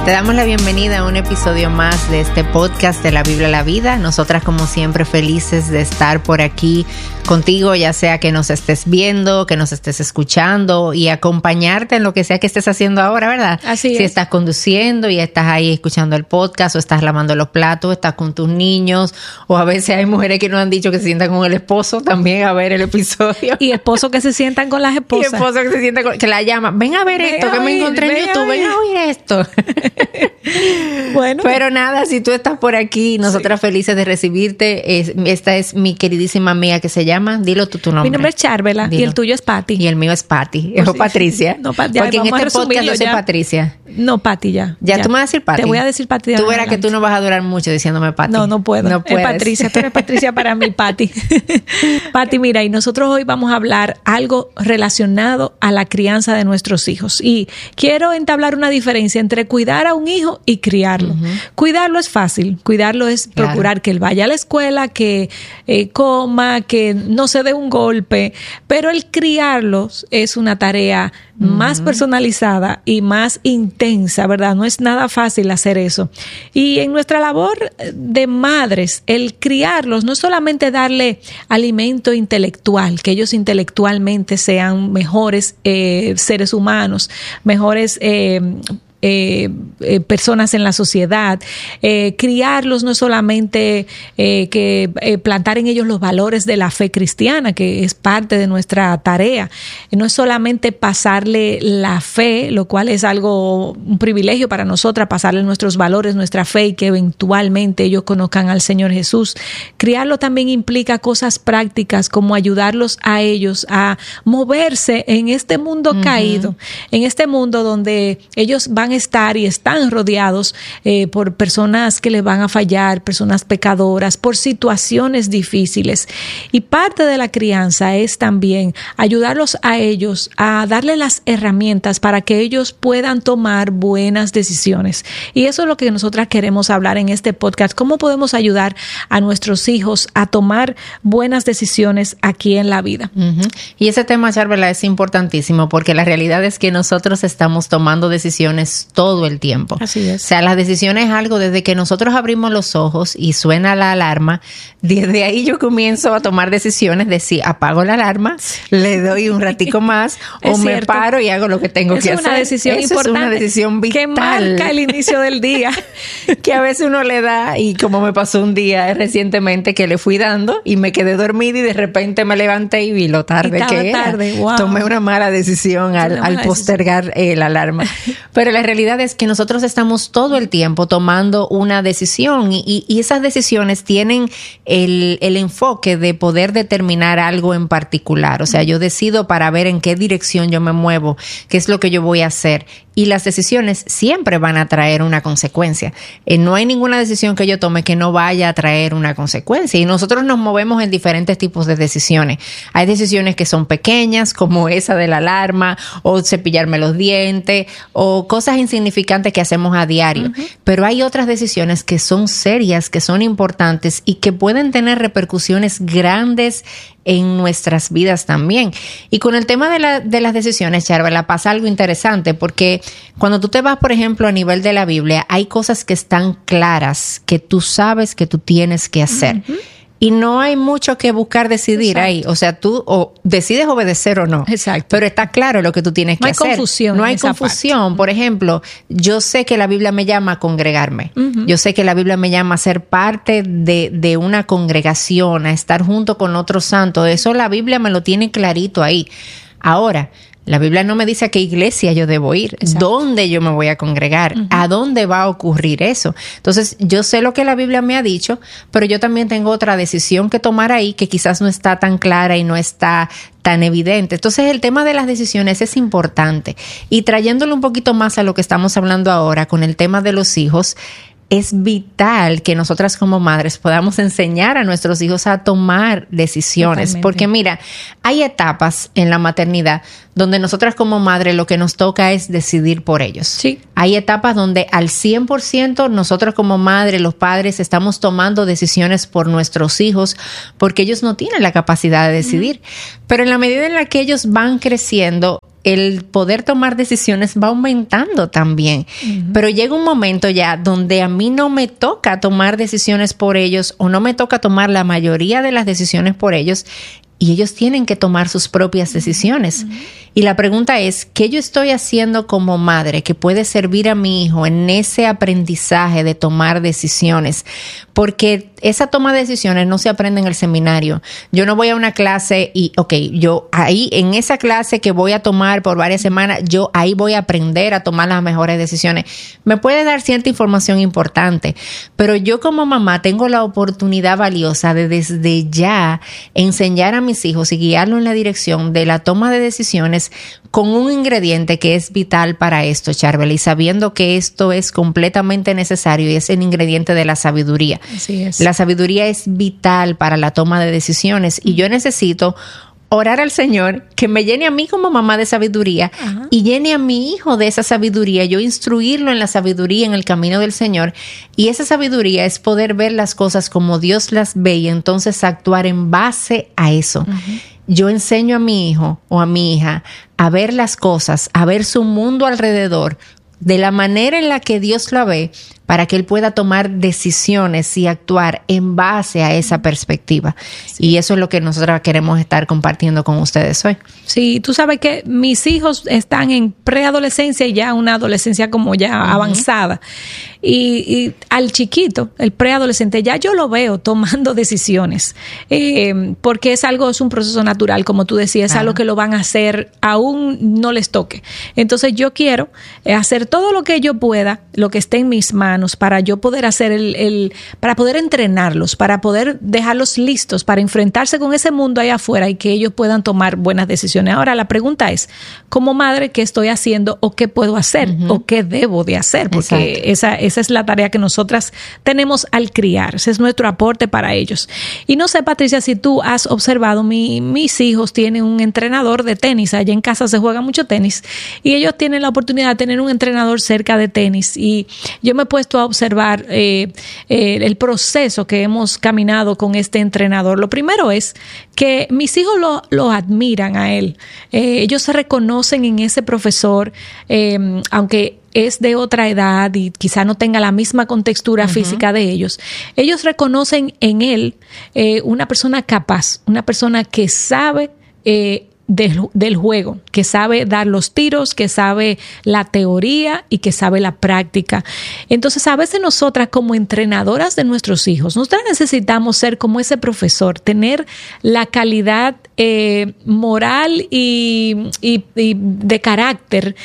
Te damos la bienvenida a un episodio más de este podcast de La Biblia a la Vida. Nosotras, como siempre, felices de estar por aquí contigo, ya sea que nos estés viendo, que nos estés escuchando y acompañarte en lo que sea que estés haciendo ahora, ¿verdad? Así es. Si estás conduciendo y estás ahí escuchando el podcast, o estás lavando los platos, estás con tus niños, o a veces hay mujeres que nos han dicho que se sientan con el esposo también a ver el episodio. Y esposos que se sientan con las esposas. Y esposos que se sientan que la llaman, ven a ver esto que me encontré en YouTube, ven a oír esto. Bueno, pero nada, si tú estás por aquí, nosotras felices de recibirte. Esta es mi queridísima amiga que se llama, dilo tú tu nombre. Mi nombre es Charvela. Dilo. Y el tuyo es Patti. Y el mío es Patti, o Patricia. No, porque en este podcast yo soy Patricia. No, Patti ya. ¿Ya tú me vas a decir Patti? Te voy a decir Patti. Tú verás que tú no vas a durar mucho diciéndome Patti. No puedo. No puedes. Es Patricia, tú eres Patricia para mí, Patti. Patti, mira, y nosotros hoy vamos a hablar algo relacionado a la crianza de nuestros hijos. Y quiero entablar una diferencia entre cuidar a un hijo y criarlo. Uh-huh. Cuidarlo es fácil. Cuidarlo es procurar que él vaya a la escuela, que coma, que no se dé un golpe. Pero el criarlos es una tarea más personalizada y más intensa, ¿verdad? No es nada fácil hacer eso. Y en nuestra labor de madres, el criarlos no es solamente darle alimento intelectual, que ellos intelectualmente sean mejores seres humanos, mejores personas en la sociedad. Criarlos no es solamente plantar en ellos los valores de la fe cristiana, que es parte de nuestra tarea. No es solamente pasarle la fe, lo cual es un privilegio para nosotras, pasarle nuestros valores, nuestra fe, y que eventualmente ellos conozcan al Señor Jesús. Criarlo también implica cosas prácticas, como ayudarlos a ellos a moverse en este mundo caído, en este mundo donde ellos van a estar y están rodeados por personas que les van a fallar, personas pecadoras, por situaciones difíciles. Y parte de la crianza es también ayudarlos a ellos a darle las herramientas para que ellos puedan tomar buenas decisiones. Y eso es lo que nosotras queremos hablar en este podcast. ¿Cómo podemos ayudar a nuestros hijos a tomar buenas decisiones aquí en la vida? Uh-huh. Y ese tema, Charvela, es importantísimo, porque la realidad es que nosotros estamos tomando decisiones todo el tiempo. Así es. O sea, las decisiones es algo desde que nosotros abrimos los ojos y suena la alarma, desde ahí yo comienzo a tomar decisiones de si apago la alarma, le doy un ratico más o me paro y hago lo que tengo que hacer. Es una decisión importante. Es una decisión vital. Que marca el inicio del día. Que a veces uno le da, y como me pasó un día recientemente que le fui dando y me quedé dormida y de repente me levanté y vi lo tarde que era. Wow. Tomé una mala decisión al postergar la alarma. Pero la realidad es que nosotros estamos todo el tiempo tomando una decisión y esas decisiones tienen el enfoque de poder determinar algo en particular. O sea, yo decido para ver en qué dirección yo me muevo, qué es lo que yo voy a hacer. Y las decisiones siempre van a traer una consecuencia. No hay ninguna decisión que yo tome que no vaya a traer una consecuencia. Y nosotros nos movemos en diferentes tipos de decisiones. Hay decisiones que son pequeñas, como esa de la alarma, o cepillarme los dientes, o cosas insignificantes que hacemos a diario. Uh-huh. Pero hay otras decisiones que son serias, que son importantes y que pueden tener repercusiones grandes en nuestras vidas también. Y con el tema de las decisiones, Charvela, pasa algo interesante, porque cuando tú te vas, por ejemplo, a nivel de la Biblia, hay cosas que están claras, que tú sabes que tú tienes que hacer. Uh-huh. Y no hay mucho que buscar decidir. Exacto. Ahí. O sea, tú o decides obedecer o no. Exacto. Pero está claro lo que tú tienes que hacer. No hay confusión. Por ejemplo, yo sé que la Biblia me llama a congregarme. Uh-huh. Yo sé que la Biblia me llama a ser parte de una congregación, a estar junto con otros santos. Eso la Biblia me lo tiene clarito ahí. Ahora, la Biblia no me dice a qué iglesia yo debo ir, exacto, dónde yo me voy a congregar, uh-huh, a dónde va a ocurrir eso. Entonces, yo sé lo que la Biblia me ha dicho, pero yo también tengo otra decisión que tomar ahí que quizás no está tan clara y no está tan evidente. Entonces, el tema de las decisiones es importante. Y trayéndolo un poquito más a lo que estamos hablando ahora con el tema de los hijos, es vital que nosotras como madres podamos enseñar a nuestros hijos a tomar decisiones. Totalmente. Porque mira, hay etapas en la maternidad donde nosotras como madres lo que nos toca es decidir por ellos. Sí. Hay etapas donde al 100% nosotros como madres, los padres, estamos tomando decisiones por nuestros hijos porque ellos no tienen la capacidad de decidir. Pero en la medida en la que ellos van creciendo, el poder tomar decisiones va aumentando también. Pero llega un momento ya donde a mí no me toca tomar decisiones por ellos, o no me toca tomar la mayoría de las decisiones por ellos, y ellos tienen que tomar sus propias decisiones. Y la pregunta es, ¿qué yo estoy haciendo como madre que puede servir a mi hijo en ese aprendizaje de tomar decisiones? Porque esa toma de decisiones no se aprende en el seminario. Yo no voy a una clase y, yo ahí en esa clase que voy a tomar por varias semanas, yo ahí voy a aprender a tomar las mejores decisiones. Me puede dar cierta información importante, pero yo como mamá tengo la oportunidad valiosa de desde ya enseñar a mis hijos y guiarlos en la dirección de la toma de decisiones con un ingrediente que es vital para esto, Charbel, y sabiendo que esto es completamente necesario, y es el ingrediente de la sabiduría. Así es. La sabiduría es vital para la toma de decisiones, y yo necesito orar al Señor que me llene a mí como mamá de sabiduría. Ajá. Y llene a mi hijo de esa sabiduría, yo instruirlo en la sabiduría, en el camino del Señor. Y esa sabiduría es poder ver las cosas como Dios las ve y entonces actuar en base a eso. Uh-huh. Yo enseño a mi hijo o a mi hija a ver las cosas, a ver su mundo alrededor de la manera en la que Dios la ve, para que él pueda tomar decisiones y actuar en base a esa perspectiva. Sí. Y eso es lo que nosotros queremos estar compartiendo con ustedes hoy. Sí, tú sabes que mis hijos están en preadolescencia y ya una adolescencia como ya avanzada. Y al chiquito, el preadolescente, ya yo lo veo tomando decisiones, porque es un proceso natural, como tú decías, es algo que lo van a hacer aún no les toque. Entonces yo quiero hacer todo lo que yo pueda, lo que esté en mis manos, para yo poder hacer para poder entrenarlos, para poder dejarlos listos para enfrentarse con ese mundo allá afuera y que ellos puedan tomar buenas decisiones. Ahora la pregunta es, como madre, ¿qué estoy haciendo o qué puedo hacer o qué debo de hacer? Porque esa es la tarea que nosotras tenemos al criar, ese es nuestro aporte para ellos. Y no sé, Patricia, si tú has observado, mis hijos tienen un entrenador de tenis, allá en casa se juega mucho tenis y ellos tienen la oportunidad de tener un entrenador cerca de tenis, y yo me he puesto a observar el proceso que hemos caminado con este entrenador. Lo primero es que mis hijos lo admiran a él. Ellos se reconocen en ese profesor, aunque es de otra edad y quizá no tenga la misma contextura física de ellos. Ellos reconocen en él una persona capaz, una persona que sabe del juego, que sabe dar los tiros, que sabe la teoría y que sabe la práctica. Entonces, a veces nosotras como entrenadoras de nuestros hijos, nosotras necesitamos ser como ese profesor, tener la calidad moral y de carácter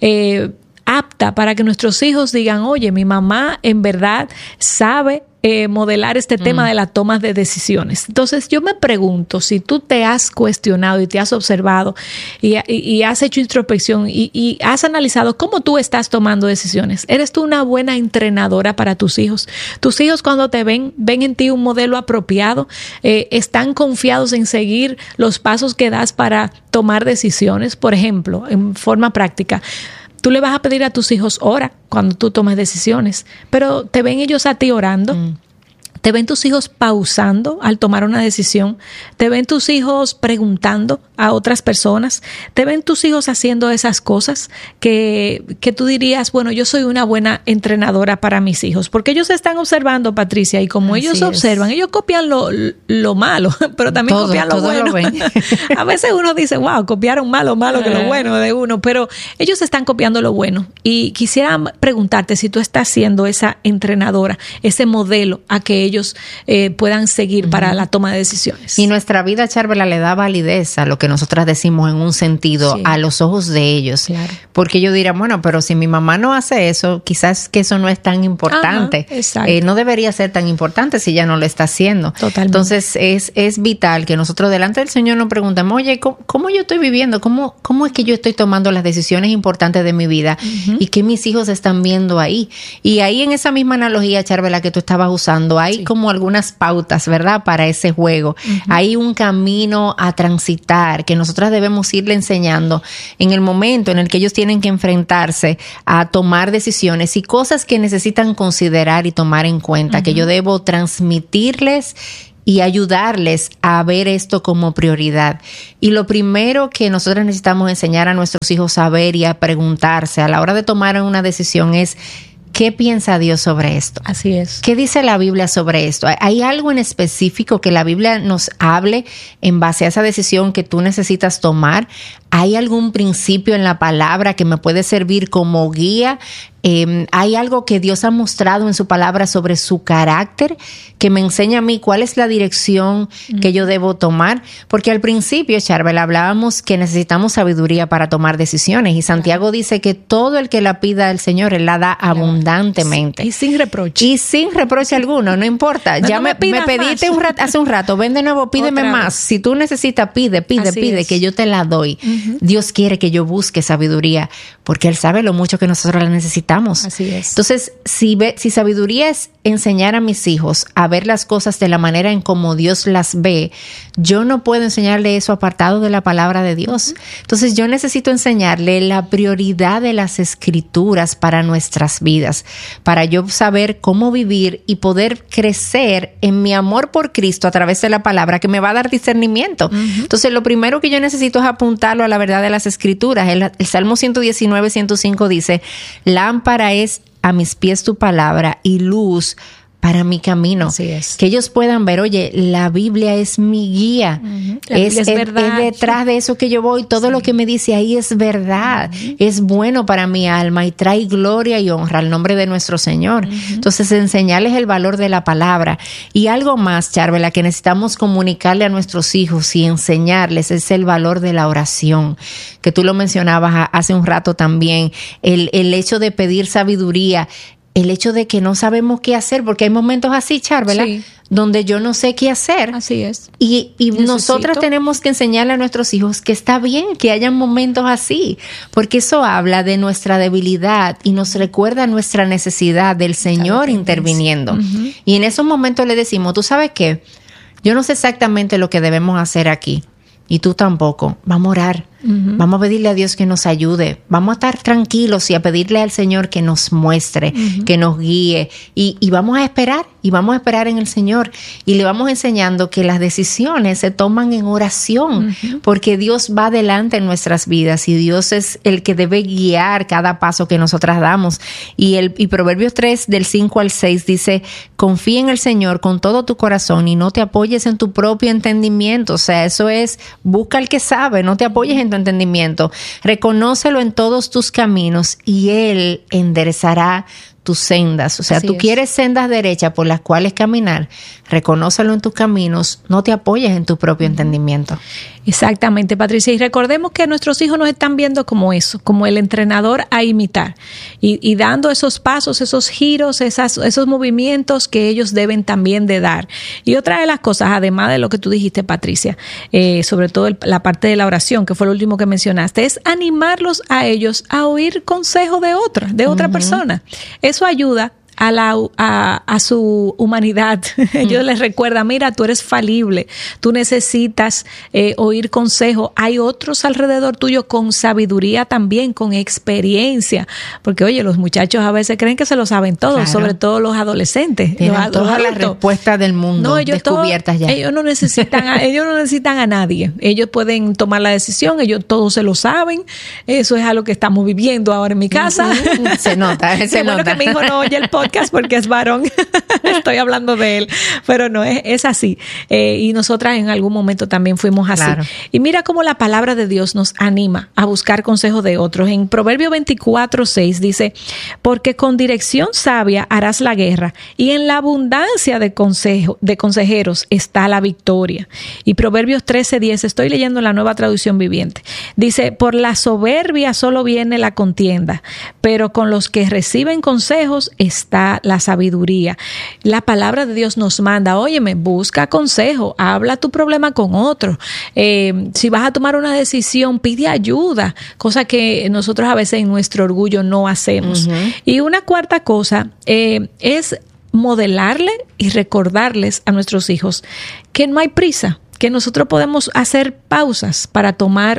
apta para que nuestros hijos digan, oye, mi mamá en verdad sabe modelar este tema de la toma de decisiones. Entonces yo me pregunto, si tú te has cuestionado y te has observado y has hecho introspección y has analizado cómo tú estás tomando decisiones, ¿eres tú una buena entrenadora para tus hijos? Tus hijos, cuando te ven en ti un modelo apropiado, están confiados en seguir los pasos que das para tomar decisiones. Por ejemplo, en forma práctica, tú le vas a pedir a tus hijos ora cuando tú tomas decisiones, pero ¿te ven ellos a ti orando? ¿Te ven tus hijos pausando al tomar una decisión? ¿Te ven tus hijos preguntando a otras personas? ¿Te ven tus hijos haciendo esas cosas que tú dirías, bueno, yo soy una buena entrenadora para mis hijos? Porque ellos están observando, Patricia, y como ellos observan, ellos copian lo malo, pero también copian lo bueno. A veces uno dice, wow, copiaron más lo malo que lo bueno de uno, pero ellos están copiando lo bueno. Y quisiera preguntarte si tú estás siendo esa entrenadora, ese modelo a que ellos puedan seguir para la toma de decisiones. Y nuestra vida, Charbela, le da validez a lo que nosotras decimos en un sentido, a los ojos de ellos. Claro. Porque ellos dirán, bueno, pero si mi mamá no hace eso, quizás que eso no es tan importante. No debería ser tan importante si ella no lo está haciendo. Totalmente. Entonces es vital que nosotros delante del Señor nos preguntemos, oye, ¿cómo yo estoy viviendo? ¿Cómo es que yo estoy tomando las decisiones importantes de mi vida? Y que mis hijos están viendo ahí. Y ahí, en esa misma analogía, Charbela, que tú estabas usando, hay como algunas pautas, ¿verdad?, para ese juego. Hay un camino a transitar que nosotras debemos irle enseñando en el momento en el que ellos tienen que enfrentarse a tomar decisiones y cosas que necesitan considerar y tomar en cuenta, que yo debo transmitirles y ayudarles a ver esto como prioridad. Y lo primero que nosotros necesitamos enseñar a nuestros hijos a ver y a preguntarse a la hora de tomar una decisión es: ¿qué piensa Dios sobre esto? Así es. ¿Qué dice la Biblia sobre esto? ¿Hay algo en específico que la Biblia nos hable en base a esa decisión que tú necesitas tomar? ¿Hay algún principio en la palabra que me puede servir como guía? ¿Hay algo que Dios ha mostrado en su palabra sobre su carácter que me enseña a mí cuál es la dirección que yo debo tomar? Porque al principio, Charbel, hablábamos que necesitamos sabiduría para tomar decisiones, y Santiago dice que todo el que la pida al Señor, Él la da abundantemente. Y sin reproche. Y sin reproche alguno, no importa. No, ya no me pediste hace un rato, ven de nuevo, pídeme Otra más. vez. Si tú necesitas, pide, que yo te la doy. Dios quiere que yo busque sabiduría, porque Él sabe lo mucho que nosotros la necesitamos. Así es. Entonces, si sabiduría es enseñar a mis hijos a ver las cosas de la manera en como Dios las ve, yo no puedo enseñarle eso apartado de la palabra de Dios. Entonces, yo necesito enseñarle la prioridad de las Escrituras para nuestras vidas, para yo saber cómo vivir y poder crecer en mi amor por Cristo a través de la palabra, que me va a dar discernimiento. Entonces, lo primero que yo necesito es apuntarlo a la verdad de las Escrituras. El Salmo 119, 105 dice: lámpara es a mis pies tu palabra y luz para mi camino. Así es. Que ellos puedan ver, oye, la Biblia es mi guía. Es verdad. Es detrás de eso que yo voy. Todo lo que me dice ahí es verdad. Es bueno para mi alma y trae gloria y honra al nombre de nuestro Señor. Entonces, enseñarles el valor de la palabra. Y algo más, Charbela, que necesitamos comunicarle a nuestros hijos y enseñarles es el valor de la oración, que tú lo mencionabas hace un rato también. El hecho de pedir sabiduría, el hecho de que no sabemos qué hacer, porque hay momentos así, Charbela, donde yo no sé qué hacer. Así es. Y nosotras tenemos que enseñarle a nuestros hijos que está bien que hayan momentos así, porque eso habla de nuestra debilidad y nos recuerda nuestra necesidad del Señor interviniendo. Y en esos momentos le decimos: ¿tú sabes qué? Yo no sé exactamente lo que debemos hacer aquí, y tú tampoco. Vamos a orar. Vamos a pedirle a Dios que nos ayude. Vamos a estar tranquilos y a pedirle al Señor que nos muestre, que nos guíe. Y vamos a esperar. Y vamos a esperar en el Señor. Y le vamos enseñando que las decisiones se toman en oración. Porque Dios va adelante en nuestras vidas. Y Dios es el que debe guiar cada paso que nosotras damos. Y Proverbios 3, del 5 al 6, dice: confía en el Señor con todo tu corazón y no te apoyes en tu propio entendimiento. O sea, eso es, busca al que sabe, no te apoyes en tu entendimiento. Reconócelo en todos tus caminos y Él enderezará tus sendas. O sea, tú quieres sendas derechas por las cuales caminar, reconócelo en tus caminos, no te apoyes en tu propio entendimiento. Exactamente, Patricia. Y recordemos que nuestros hijos nos están viendo como eso, como el entrenador a imitar y dando esos pasos, esos giros, esos movimientos que ellos deben también de dar. Y otra de las cosas, además de lo que tú dijiste, Patricia, sobre todo la parte de la oración, que fue lo último que mencionaste, es animarlos a ellos a oír consejo de otra persona. Eso ayuda a su humanidad. Ellos les recuerdan: mira, tú eres falible, tú necesitas oír consejo. Hay otros alrededor tuyo con sabiduría también, con experiencia, porque oye, los muchachos a veces creen que se lo saben todo, sobre todo los adolescentes. Tienen todas las respuestas del mundo descubiertas ya. Ellos no necesitan a nadie. Ellos pueden tomar la decisión, ellos todos se lo saben. Eso es algo que estamos viviendo ahora en mi casa. Se nota, bueno que mi hijo no oye el podcast porque es varón. Estoy hablando de él, pero no, es así. Y nosotras en algún momento también fuimos así. Claro. Y mira cómo la palabra de Dios nos anima a buscar consejo de otros. En Proverbio 24:6 dice: porque con dirección sabia harás la guerra y en la abundancia de consejeros está la victoria. Y Proverbios 13:10, estoy leyendo la Nueva Traducción Viviente, dice: por la soberbia solo viene la contienda, pero con los que reciben consejos está la sabiduría. La palabra de Dios nos manda: óyeme, busca consejo, habla tu problema con otro. Si vas a tomar una decisión, pide ayuda, cosa que nosotros a veces en nuestro orgullo no hacemos. Y una cuarta cosa es modelarle y recordarles a nuestros hijos que no hay prisa, que nosotros podemos hacer pausas para tomar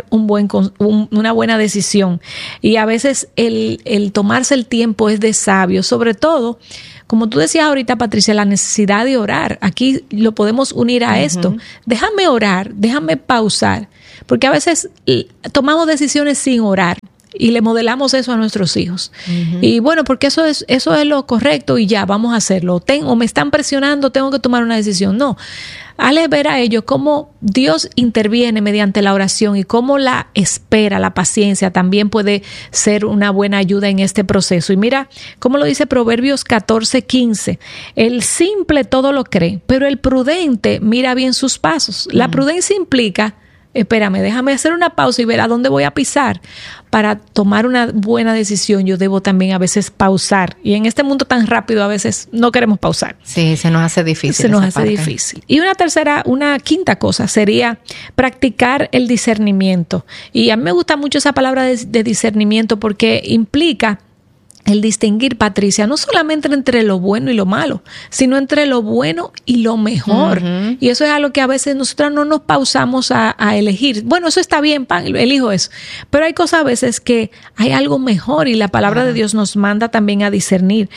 una buena decisión. Y a veces el tomarse el tiempo es de sabio, sobre todo, como tú decías ahorita, Patricia, la necesidad de orar. Aquí lo podemos unir a esto. Déjame orar, déjame pausar, porque a veces tomamos decisiones sin orar. Y le modelamos eso a nuestros hijos. Y bueno, porque eso es lo correcto y ya, vamos a hacerlo. O me están presionando, tengo que tomar una decisión. No. Hazle ver a ellos cómo Dios interviene mediante la oración y cómo la espera, la paciencia también puede ser una buena ayuda en este proceso. Y mira cómo lo dice Proverbios 14:15. El simple todo lo cree, pero el prudente mira bien sus pasos. La prudencia implica, espérame, déjame hacer una pausa y ver a dónde voy a pisar. Para tomar una buena decisión, yo debo también a veces pausar. Y en este mundo tan rápido, a veces no queremos pausar. Sí, se nos hace difícil. Se nos hace difícil. Y una quinta cosa sería practicar el discernimiento. Y a mí me gusta mucho esa palabra de discernimiento porque implica el distinguir, Patricia, no solamente entre lo bueno y lo malo, sino entre lo bueno y lo mejor. Y eso es algo que a veces nosotros no nos pausamos a elegir. Bueno, eso está bien, elijo eso. Pero hay cosas a veces que hay algo mejor y la palabra de Dios nos manda también a discernir.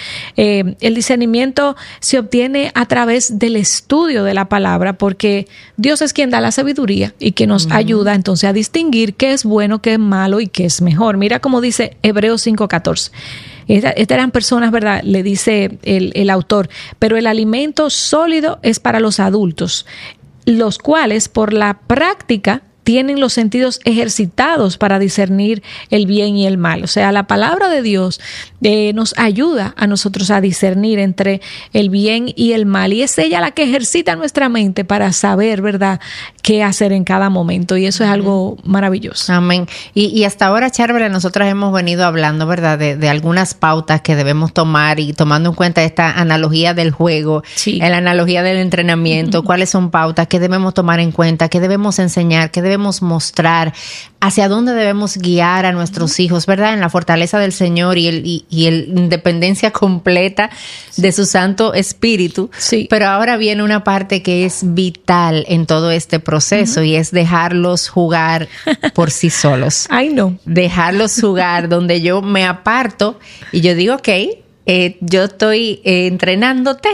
El discernimiento se obtiene a través del estudio de la palabra, porque Dios es quien da la sabiduría y que nos ayuda entonces a distinguir qué es bueno, qué es malo y qué es mejor. Mira cómo dice Hebreos 5:14. Estas eran personas, ¿verdad? Le dice el autor, pero el alimento sólido es para los adultos, los cuales por la práctica tienen los sentidos ejercitados para discernir el bien y el mal. O sea, la palabra de Dios nos ayuda a nosotros a discernir entre el bien y el mal. Y es ella la que ejercita nuestra mente para saber, ¿verdad?, qué hacer en cada momento. Y eso es algo maravilloso. Amén. Y hasta ahora, Charvela, nosotras hemos venido hablando, ¿verdad?, de algunas pautas que debemos tomar y tomando en cuenta esta analogía del juego, la analogía del entrenamiento, cuáles son pautas que debemos tomar en cuenta, que debemos enseñar, que debemos mostrar, hacia dónde debemos guiar a nuestros hijos, ¿verdad? En la fortaleza del Señor y independencia completa de su Santo Espíritu. Sí. Pero ahora viene una parte que es vital en todo este proceso y es dejarlos jugar por sí solos. Ay, no. Dejarlos jugar donde yo me aparto y yo digo, ok, yo estoy entrenándote,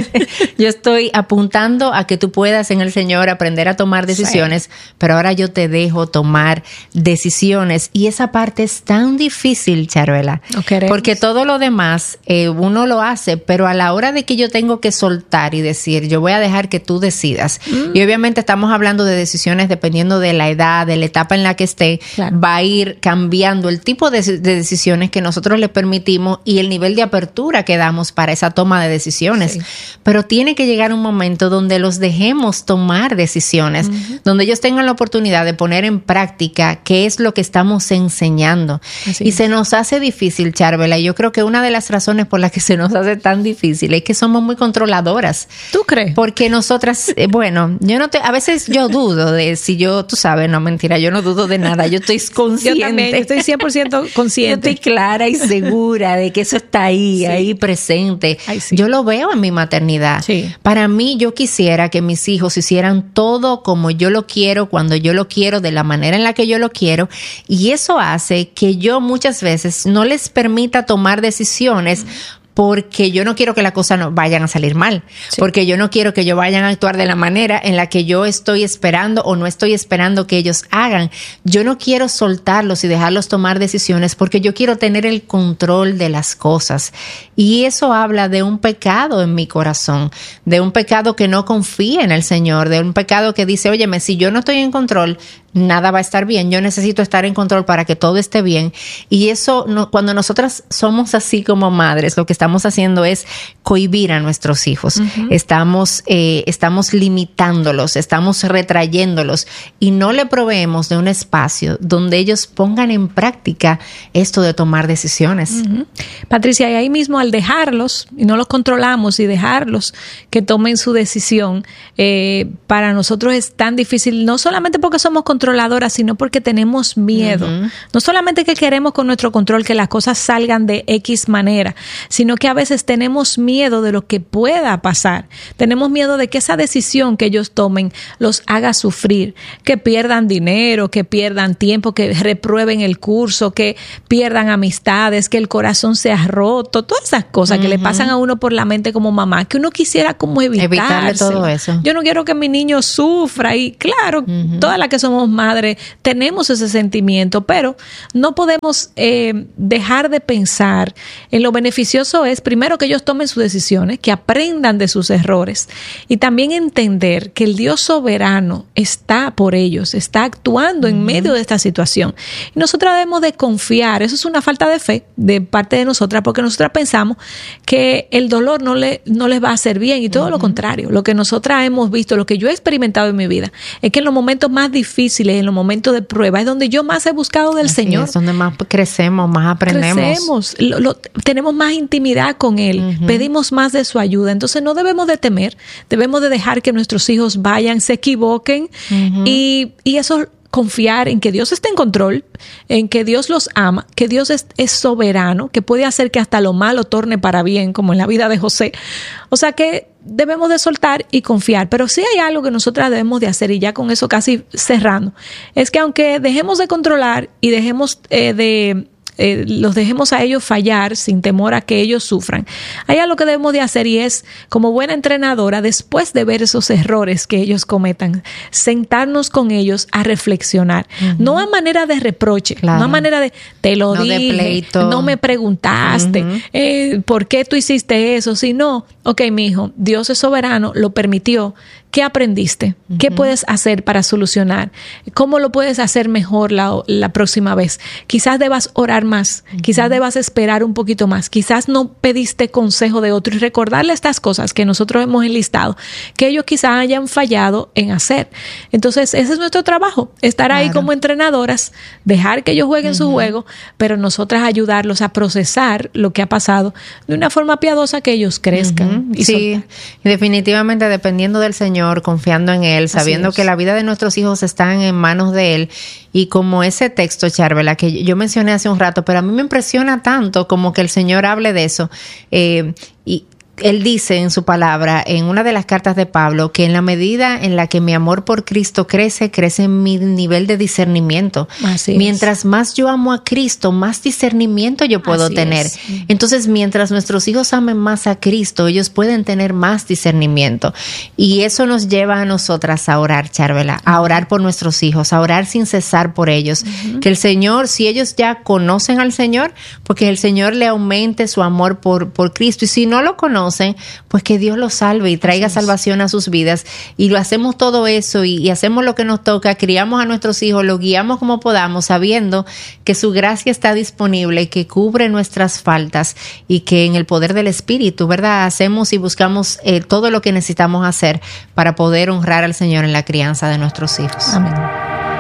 yo estoy apuntando a que tú puedas en el Señor aprender a tomar decisiones, pero ahora yo te dejo tomar decisiones. Y esa parte es tan difícil, Charvela, porque todo lo demás uno lo hace, pero a la hora de que yo tengo que soltar y decir, yo voy a dejar que tú decidas, y obviamente estamos hablando de decisiones dependiendo de la edad, de la etapa en la que esté, va a ir cambiando el tipo de decisiones que nosotros le permitimos y el nivel de apertura que damos para esa toma de decisiones. Pero tiene que llegar un momento donde los dejemos tomar decisiones, donde ellos tengan la oportunidad de poner en práctica qué es lo que estamos enseñando. Y se nos hace difícil, Charvela, y yo creo que una de las razones por las que se nos hace tan difícil es que somos muy controladoras. ¿Tú crees? Porque nosotras, bueno, a veces yo dudo de si tú sabes, no, mentira, yo no dudo de nada, yo estoy consciente. Yo también, yo estoy 100% consciente. Yo estoy clara y segura de que eso está ahí presente. Yo lo veo en mi maternidad. Para mí, yo quisiera que mis hijos hicieran todo como yo lo quiero, cuando yo lo quiero, de la manera en la que yo lo quiero, y eso hace que yo muchas veces no les permita tomar decisiones porque yo no quiero que las cosas no vayan a salir mal, porque yo no quiero que ellos vayan a actuar de la manera en la que yo estoy esperando o no estoy esperando que ellos hagan. Yo no quiero soltarlos y dejarlos tomar decisiones porque yo quiero tener el control de las cosas. Y eso habla de un pecado en mi corazón, de un pecado que no confía en el Señor, de un pecado que dice, óyeme, si yo no estoy en control, nada va a estar bien. Yo necesito estar en control para que todo esté bien. Y eso, cuando nosotras somos así como madres, lo que estamos haciendo es cohibir a nuestros hijos. Estamos limitándolos, estamos retrayéndolos y no le proveemos de un espacio donde ellos pongan en práctica esto de tomar decisiones. Patricia, y ahí mismo al dejarlos, y no los controlamos, y dejarlos que tomen su decisión, para nosotros es tan difícil, no solamente porque somos controladores, controladoras, sino porque tenemos miedo. No solamente que queremos con nuestro control que las cosas salgan de X manera, sino que a veces tenemos miedo de lo que pueda pasar. Tenemos miedo de que esa decisión que ellos tomen los haga sufrir, que pierdan dinero, que pierdan tiempo, que reprueben el curso, que pierdan amistades, que el corazón sea roto, todas esas cosas que le pasan a uno por la mente como mamá, que uno quisiera como evitarle todo eso. Yo no quiero que mi niño sufra, y claro, todas las que somos madres tenemos ese sentimiento, pero no podemos dejar de pensar en lo beneficioso es, primero, que ellos tomen sus decisiones, que aprendan de sus errores, y también entender que el Dios soberano está por ellos, está actuando en medio de esta situación. Y nosotros debemos de confiar. Eso es una falta de fe de parte de nosotras, porque nosotras pensamos que el dolor no les va a hacer bien, y todo lo contrario. Lo que nosotras hemos visto, lo que yo he experimentado en mi vida, es que en los momentos más difíciles, en los momentos de prueba, es donde yo más he buscado del Señor. Es donde más crecemos, más aprendemos. Tenemos más intimidad con Él, pedimos más de su ayuda. Entonces no debemos de temer, debemos de dejar que nuestros hijos vayan, se equivoquen, y eso, confiar en que Dios está en control, en que Dios los ama, que Dios es soberano, que puede hacer que hasta lo malo torne para bien, como en la vida de José. O sea que debemos de soltar y confiar. Pero sí hay algo que nosotras debemos de hacer, y ya con eso casi cerrando, es que aunque dejemos de controlar y dejemos los dejemos a ellos fallar sin temor a que ellos sufran, hay algo que debemos de hacer, y es, como buena entrenadora, después de ver esos errores que ellos cometan, sentarnos con ellos a reflexionar, no a manera de reproche, no a manera de te lo dije, de pleito, no me preguntaste, ¿por qué tú hiciste eso? Sino, ok, mi hijo, Dios es soberano, lo permitió. ¿Qué aprendiste? ¿Qué puedes hacer para solucionar? ¿Cómo lo puedes hacer mejor la próxima vez? Quizás debas orar más, quizás debas esperar un poquito más, quizás no pediste consejo de otro, y recordarle estas cosas que nosotros hemos enlistado, que ellos quizás hayan fallado en hacer. Entonces, ese es nuestro trabajo, estar ahí como entrenadoras, dejar que ellos jueguen su juego, pero nosotras ayudarlos a procesar lo que ha pasado de una forma piadosa, que ellos crezcan. Sí, definitivamente dependiendo del Señor, confiando en Él, sabiendo que la vida de nuestros hijos están en manos de Él. Y como ese texto, Charvela, que yo mencioné hace un rato, pero a mí me impresiona tanto como que el Señor hable de eso. Y Él dice en su palabra, en una de las cartas de Pablo, que en la medida en la que mi amor por Cristo crece mi nivel de discernimiento. Mientras más yo amo a Cristo, más discernimiento yo puedo tener. Entonces, mientras nuestros hijos amen más a Cristo, ellos pueden tener más discernimiento. Y eso nos lleva a nosotras a orar, Charvela, a orar por nuestros hijos, a orar sin cesar por ellos. Que el Señor, si ellos ya conocen al Señor, porque el Señor le aumente su amor por Cristo. Y si no lo conocen, pues que Dios los salve y traiga salvación a sus vidas. Y lo hacemos todo eso y hacemos lo que nos toca, criamos a nuestros hijos, los guiamos como podamos, sabiendo que su gracia está disponible, que cubre nuestras faltas, y que en el poder del Espíritu, ¿verdad?, hacemos y buscamos todo lo que necesitamos hacer para poder honrar al Señor en la crianza de nuestros hijos. Amén.